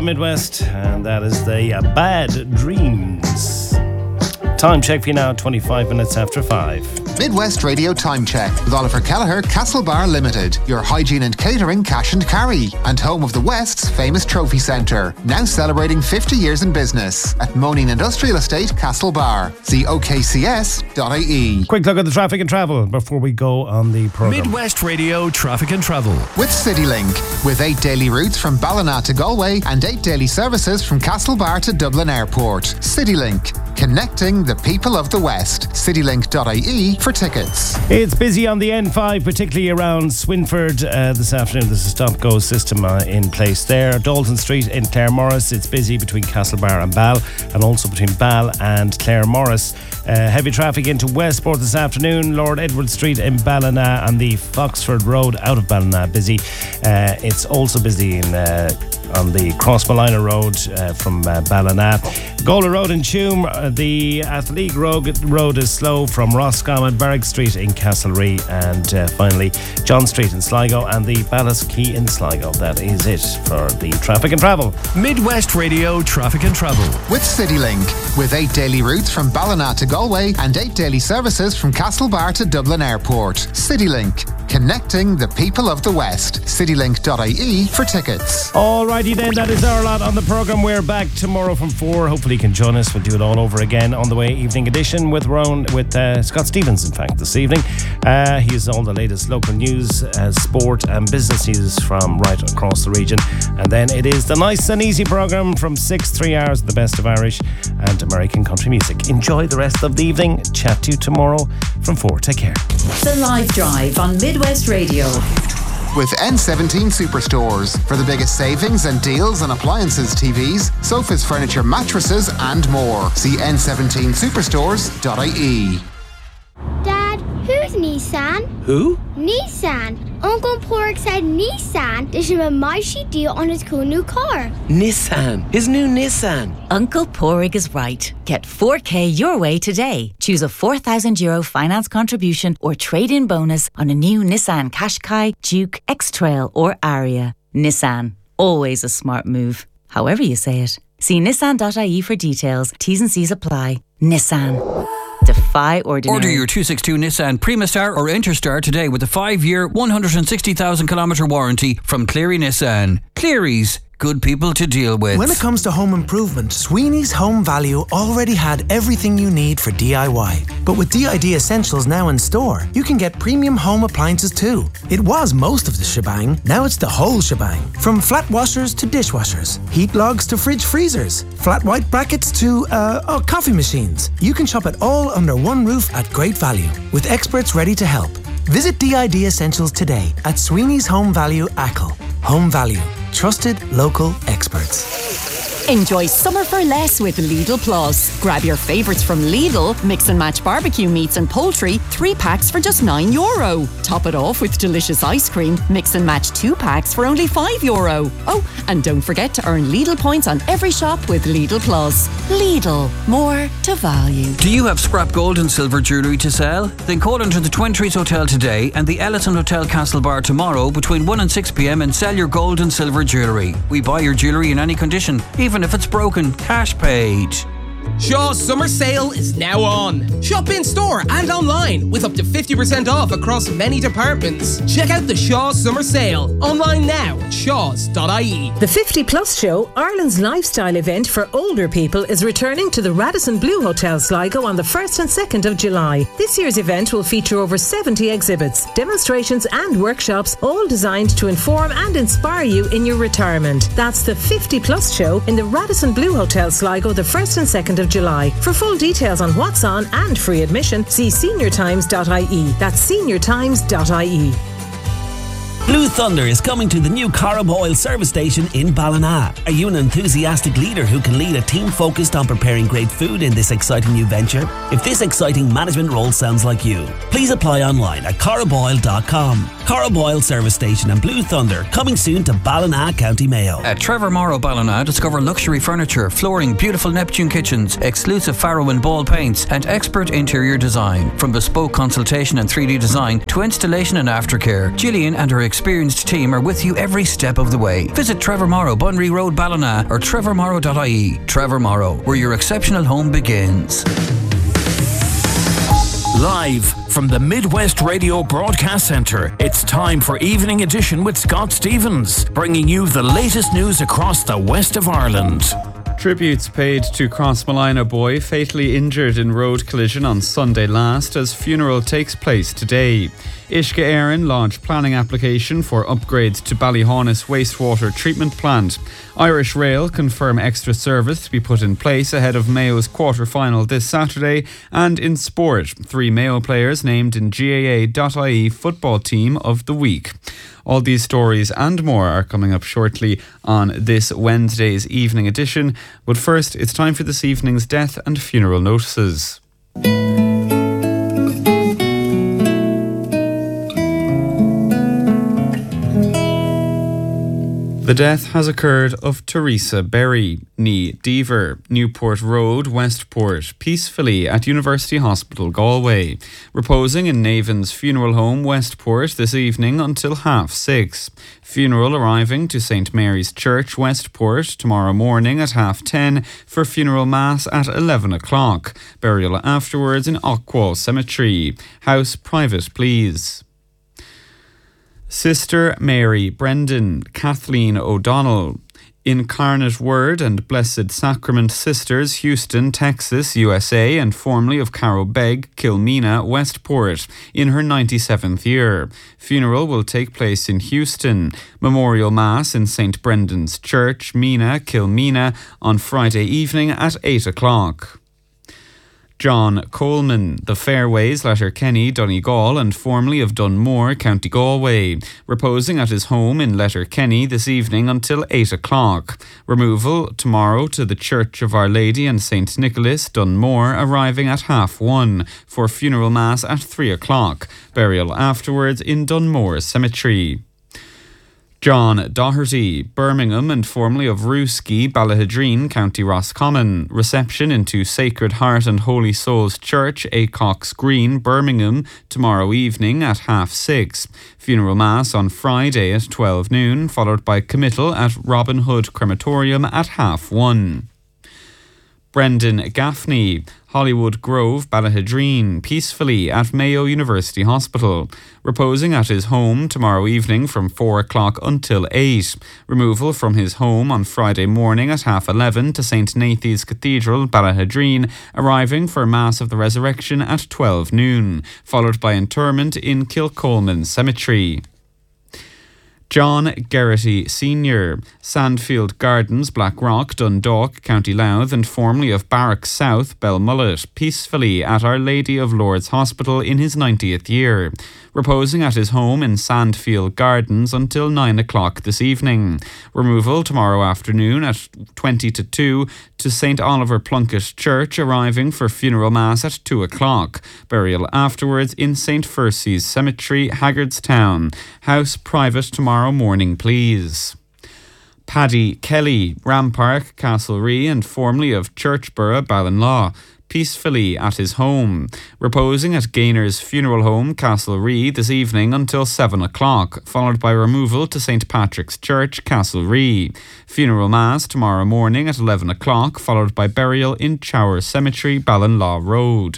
Midwest, and that is the Bad Dreams. Time check for you now, 25 minutes after 5. Midwest Radio Time Check with Oliver Kelleher, Castlebar Limited, your hygiene and catering cash and carry, and home of the West's famous trophy centre, now celebrating 50 years in business at Moaning Industrial Estate, Castlebar. See okcs.ie. Quick look at the traffic and travel before we go on the programme. Midwest Radio Traffic and Travel with CityLink, with 8 daily routes from Ballina to Galway and 8 daily services from Castlebar to Dublin Airport. CityLink, connecting the people of the West. CityLink.ie for tickets. It's busy on the N5, particularly around Swinford this afternoon. There's a stop-go system in place there. Dalton Street in Claremorris, it's busy between Castlebar and Ball, and also between Ball and Claremorris. Heavy traffic into Westport this afternoon. Lord Edward Street in Ballina and the Foxford Road out of Ballina busy. It's also busy on the Crossmolina Road from Ballina. Gola Road in Tuam. The Athleague Road is slow from Roscommon, Barrack Street in Castlereagh, and finally John Street in Sligo and the Ballas Quay in Sligo. That is it for the traffic and travel. Midwest Radio Traffic and Travel with CityLink, with 8 daily routes from Ballina to Galway and 8 daily services from Castlebar to Dublin Airport. CityLink, connecting the people of the West. CityLink.ie for tickets. Alrighty then, that is our lot on the programme. We're back tomorrow from 4. Hopefully you can join us. We'll do it all over again on the way evening edition with Scott Stevens, in fact, this evening. He has all the latest local news, sport and business news from right across the region. And then it is the nice and easy programme from 6, 3 hours of the best of Irish and American country music. Enjoy the rest of the evening. Chat to you tomorrow from 4. Take care. The Live Drive on Midwest Radio. With N17 Superstores for the biggest savings and deals on appliances, TVs, sofas, furniture, mattresses and more. See n17superstores.ie. Dad, who's Nissan? Who? Nissan. Uncle Pork said Nissan did him a mighty deal on his cool new car. Nissan. His new Nissan. Uncle Porrig is right. Get 4K your way today. Choose a €4,000 finance contribution or trade-in bonus on a new Nissan Qashqai, Duke, X-Trail or Aria. Nissan. Always a smart move. However you say it. See nissan.ie for details. T's and C's apply. Nissan. Defy ordinary. Order your 262 Nissan Primastar or Interstar today with a 5-year, 160,000 kilometre warranty from Cleary Nissan. Cleary's, good people to deal with. When it comes to home improvement, Sweeney's Home Value already had everything you need for DIY. But with DID Essentials now in store, you can get premium home appliances too. It was most of the shebang, now it's the whole shebang. From flat washers to dishwashers, heat logs to fridge freezers, flat white brackets to coffee machines. You can shop it all under one roof at great value, with experts ready to help. Visit DID Essentials today at Sweeney's Home Value Achill. Home Value. Trusted local experts. Enjoy summer for less with Lidl Plus. Grab your favourites from Lidl, mix and match barbecue meats and poultry, 3 packs for just €9. Top it off with delicious ice cream, mix and match 2 packs for only €5. Oh, and don't forget to earn Lidl points on every shop with Lidl Plus. Lidl, more to value. Do you have scrap gold and silver jewellery to sell? Then call into the Twin Trees Hotel today and the Ellison Hotel Castlebar tomorrow between 1 and 6 p.m. and sell your gold and silver jewellery. We buy your jewellery in any condition, even if it's broken, cash paid. Shaw's summer sale is now on. Shop in store and online with up to 50% off across many departments. Check out the Shaw's summer sale online now at shaws.ie. The 50 Plus Show, Ireland's lifestyle event for older people, is returning to the Radisson Blu Hotel Sligo on the 1st and 2nd of July. This year's event will feature over 70 exhibits, demonstrations and workshops, all designed to inform and inspire you in your retirement. That's the 50 Plus Show in the Radisson Blu Hotel Sligo the 1st and 2nd of July. For full details on what's on and free admission, see seniortimes.ie. That's seniortimes.ie. Blue Thunder is coming to the new Corrib Oil service station in Ballina. Are you an enthusiastic leader who can lead a team focused on preparing great food in this exciting new venture? If this exciting management role sounds like you, please apply online at corriboil.com. Corrib Oil service station and Blue Thunder coming soon to Ballina, County Mayo. At Trevor Morrow Ballina, discover luxury furniture, flooring, beautiful Neptune kitchens, exclusive Faro and Ball paints and expert interior design. From bespoke consultation and 3D design to installation and aftercare, Gillian and her experienced team are with you every step of the way. Visit Trevor Morrow, Bunry Road, Ballina, or trevormorrow.ie. Trevor Morrow, where your exceptional home begins. Live from the Midwest Radio Broadcast Centre, it's time for Evening Edition with Scott Stevens, bringing you the latest news across the west of Ireland. Tributes paid to Crossmolina boy fatally injured in road collision on Sunday last as funeral takes place today. Uisce Éireann lodged planning application for upgrades to Ballyhaunis wastewater treatment plant. Irish Rail confirm extra service to be put in place ahead of Mayo's quarter-final this Saturday. And in sport, 3 Mayo players named in GAA.ie Football Team of the Week. All these stories and more are coming up shortly on this Wednesday's evening edition. But first, it's time for this evening's death and funeral notices. The death has occurred of Teresa Berry, ní Deaver, Newport Road, Westport, peacefully at University Hospital, Galway, reposing in Navan's funeral home, Westport, this evening until 6:30. Funeral arriving to St Mary's Church, Westport, tomorrow morning at 10:30 for funeral mass at 11 o'clock. Burial afterwards in Ockwall Cemetery. House private, please. Sister Mary Brendan, Kathleen O'Donnell, Incarnate Word and Blessed Sacrament Sisters, Houston, Texas, USA, and formerly of Carrow Begg, Kilmena, Westport, in her 97th year. Funeral will take place in Houston. Memorial Mass in St Brendan's Church, Mena, Kilmena, on Friday evening at 8 o'clock. John Coleman, The Fairways, Letterkenny, Donegal, and formerly of Dunmore, County Galway, reposing at his home in Letterkenny this evening until 8 o'clock. Removal tomorrow to the Church of Our Lady and St Nicholas, Dunmore, arriving at 1:30 for funeral mass at 3 o'clock. Burial afterwards in Dunmore Cemetery. John Doherty, Birmingham and formerly of Rooskey, Ballahidreen, County Roscommon. Reception into Sacred Heart and Holy Souls Church, Acox Green, Birmingham, tomorrow evening at 6:30. Funeral Mass on Friday at 12 noon, followed by committal at Robin Hood Crematorium at 1:30. Brendan Gaffney, Hollywood Grove, Ballahidreen, peacefully at Mayo University Hospital. Reposing at his home tomorrow evening from 4 o'clock until 8. Removal from his home on Friday morning at 11:30 to St Nathan's Cathedral, Ballahidreen, arriving for Mass of the Resurrection at 12 noon, followed by interment in Kilcolman Cemetery. John Geraghty Sr., Sandfield Gardens, Blackrock, Dundalk, County Louth, and formerly of Barracks South, Belmullet, peacefully at Our Lady of Lourdes Hospital in his 90th year. Reposing at his home in Sandfield Gardens until 9 o'clock this evening. Removal tomorrow afternoon at 20 to 2 to St Oliver Plunkett Church, arriving for funeral mass at 2 o'clock. Burial afterwards in St Fursey's Cemetery, Haggardstown. House private tomorrow morning, please. Paddy Kelly, Rampark, Castlerea, and formerly of Churchborough, Ballinlaw, peacefully at his home. Reposing at Gainer's Funeral Home, Castlerea, this evening until 7 o'clock, followed by removal to St Patrick's Church, Castlerea. Funeral Mass tomorrow morning at 11 o'clock, followed by burial in Chower Cemetery, Ballinlaw Road.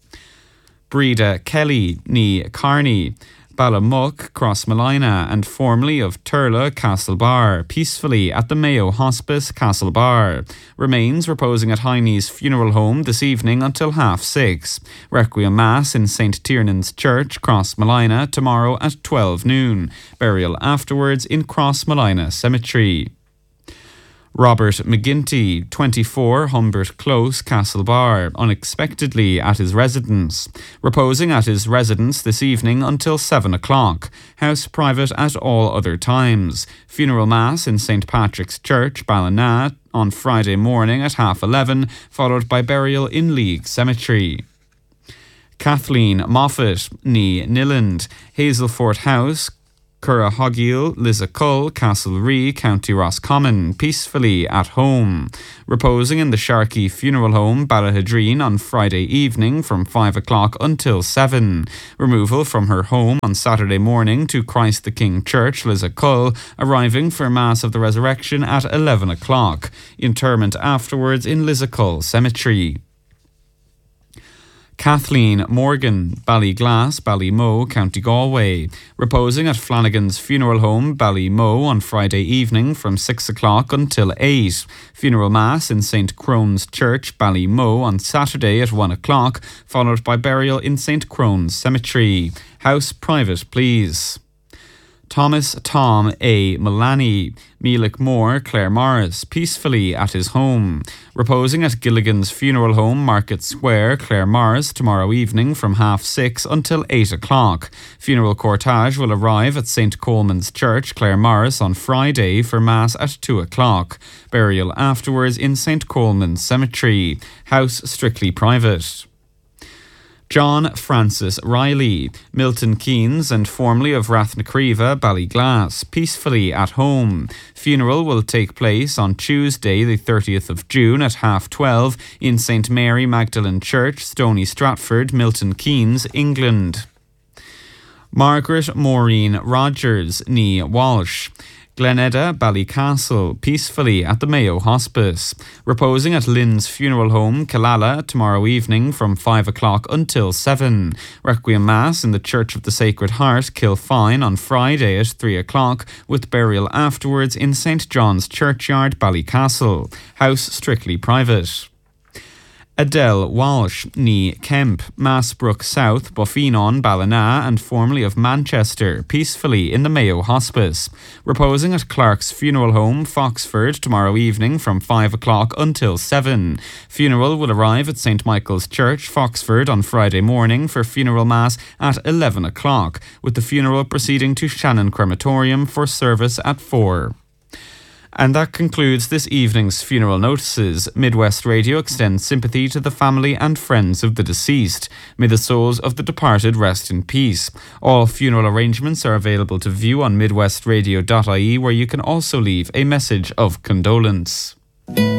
Breda Kelly, ní Carney, Ballamuck, Crossmolina, and formerly of Turla, Castlebar, peacefully at the Mayo Hospice, Castlebar. Remains reposing at Heine's Funeral Home this evening until 6:30. Requiem Mass in St Tiernan's Church, Crossmolina, tomorrow at 12 noon. Burial afterwards in Crossmolina Cemetery. Robert McGinty, 24, Humbert Close, Castlebar, unexpectedly at his residence. Reposing at his residence this evening until 7 o'clock. House private at all other times. Funeral Mass in St Patrick's Church, Ballina, on Friday morning at 11:30, followed by burial in League Cemetery. Kathleen Moffat, ní Nilland, Hazelfort House, Currahoggill, Lissacull, Castlerea, County Roscommon, peacefully at home. Reposing in the Sharkey Funeral Home, Ballahadreen, on Friday evening from 5 o'clock until 7. Removal from her home on Saturday morning to Christ the King Church, Lissacull, arriving for Mass of the Resurrection at 11 o'clock. Interment afterwards in Lissacull Cemetery. Kathleen Morgan, Ballyglass, Ballymoe, County Galway. Reposing at Flanagan's Funeral Home, Ballymoe, on Friday evening from 6 o'clock until 8. Funeral Mass in St. Crone's Church, Ballymoe, on Saturday at 1 o'clock, followed by burial in St. Crone's Cemetery. House private, please. Thomas Tom A. Mullaney, Mealick Moore, Claire Morris, peacefully at his home. Reposing at Gilligan's Funeral Home, Market Square, Claire Morris, tomorrow evening from 6:30 until 8 o'clock. Funeral cortege will arrive at St. Coleman's Church, Claire Morris, on Friday for Mass at 2 o'clock. Burial afterwards in St. Coleman's Cemetery. House strictly private. John Francis Riley, Milton Keynes and formerly of Rathnacreva, Ballyglass, peacefully at home. Funeral will take place on Tuesday the 30th of June at 12:30 in St. Mary Magdalene Church, Stony Stratford, Milton Keynes, England. Margaret Maureen Rogers, née Walsh. Glenedda, Ballycastle, peacefully at the Mayo Hospice. Reposing at Lynn's Funeral Home, Killala, tomorrow evening from 5 o'clock until 7. Requiem Mass in the Church of the Sacred Heart, Kilfine, on Friday at 3 o'clock, with burial afterwards in St. John's Churchyard, Ballycastle. House strictly private. Adele Walsh, née Kemp, Massbrook South, Boffinon, Ballina, and formerly of Manchester, peacefully in the Mayo Hospice. Reposing at Clark's Funeral Home, Foxford, tomorrow evening from 5 o'clock until 7. Funeral will arrive at St. Michael's Church, Foxford, on Friday morning for funeral mass at 11 o'clock, with the funeral proceeding to Shannon Crematorium for service at 4. And that concludes this evening's funeral notices. Midwest Radio extends sympathy to the family and friends of the deceased. May the souls of the departed rest in peace. All funeral arrangements are available to view on midwestradio.ie, where you can also leave a message of condolence.